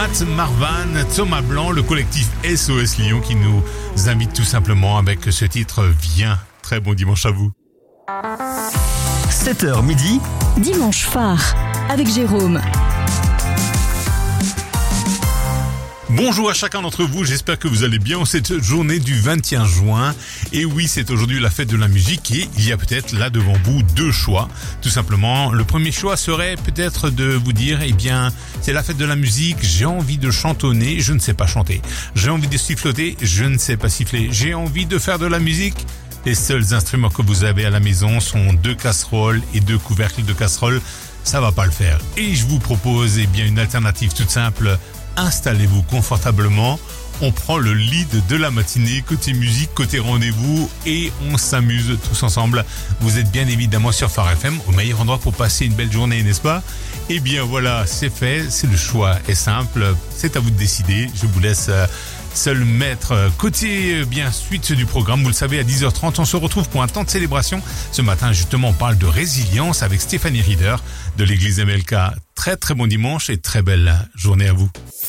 Matt Marvan, Thomas Blanc, le collectif SOS Lyon qui nous invite tout simplement avec ce titre Viens. Très bon dimanche à vous. 7h midi, Dimanche phare avec Jérôme. Bonjour à chacun d'entre vous, j'espère que vous allez bien en cette journée du 21 juin. Et oui, c'est aujourd'hui la fête de la musique et il y a peut-être là devant vous deux choix. Tout simplement, le premier choix serait peut-être de vous dire, eh bien, c'est la fête de la musique, j'ai envie de chantonner, je ne sais pas chanter. J'ai envie de siffloter, je ne sais pas siffler. J'ai envie de faire de la musique. Les seuls instruments que vous avez à la maison sont 2 casseroles et 2 couvercles de casseroles. Ça va pas le faire. Et je vous propose, eh bien, une alternative toute simple. Installez-vous confortablement, on prend le lead de la matinée, côté musique, côté rendez-vous et on s'amuse tous ensemble. Vous êtes bien évidemment sur Phare FM, au meilleur endroit pour passer une belle journée, n'est-ce pas? Eh bien voilà, c'est fait, c'est le choix est simple, c'est à vous de décider, je vous laisse seul maître. Côté bien suite du programme, vous le savez, à 10h30, on se retrouve pour un temps de célébration. Ce matin, justement, on parle de résilience avec Stéphanie Rieder de l'église MLK. Très très bon dimanche et très belle journée à vous.